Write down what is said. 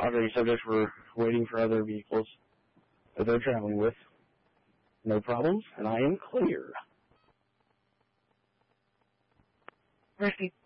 Operating subjects were waiting for other vehicles that they're traveling with. No problems, and I am clear. Mercy,